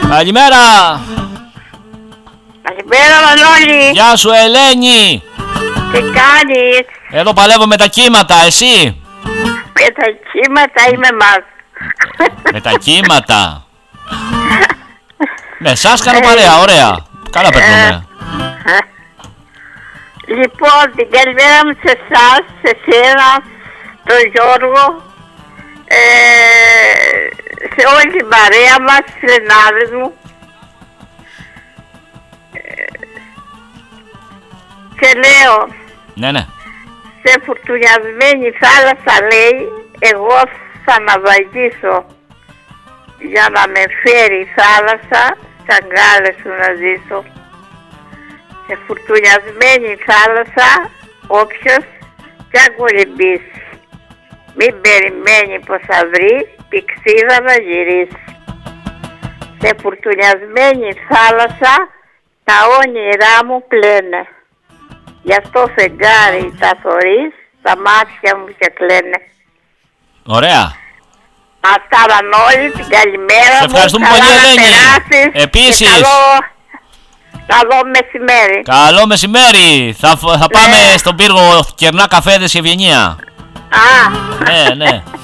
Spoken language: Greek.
Καλημέρα. Καλημέρα Μανώλη. Γεια σου Ελένη. Τι κάνεις? Εδώ παλεύω με τα κύματα, εσύ? Με τα κύματα είμαι μας. Με τα κύματα. Με εσάς κάνω παρέα, ωραία. Καλά περνούμε. Λοιπόν, την καλημέρα μου σε εσάς, σε σένα, τον Γιώργο, σε όλη την παρέα μας, στις Λενάδες μου. Και λέω, Ναι. σε φουρτουνιασμένη θάλασσα λέει, εγώ θα αναβαγίσω για να με φέρει η θάλασσα, σαν γκάλες σου να ζήσω. Σε φουρτουνιασμένη θάλασσα, όποιος κι αν κολυμπήσει. Μην περιμένει πως θα βρει, πηξίδα να γυρίσει. Σε φουρτουνιασμένη θάλασσα, τα όνειρά μου πλένε. Γι' αυτό φεγγάρι τα θωρείς, τα μάτια μου και κλαίνε. Ωραία. Αυτά Μανώλη, την καλημέρα μου. Σε ευχαριστούμε πολύ Ελένη. Επίσης. Καλό μεσημέρι. Καλό μεσημέρι. Θα πάμε στον πύργο Κερνά Καφέδες και Ευγενία. Α. Ναι.